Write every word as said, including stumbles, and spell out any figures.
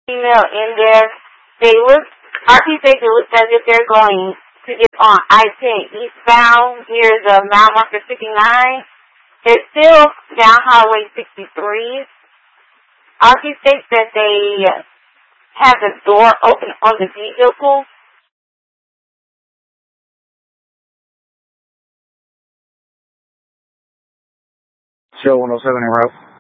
Female in there. They look, R P Safety looks as if they're going to get on I ten eastbound near the mile marker sixty-nine. They're still down Highway sixty-three. R P State said they have the door open on the vehicle. Show one oh seven en route.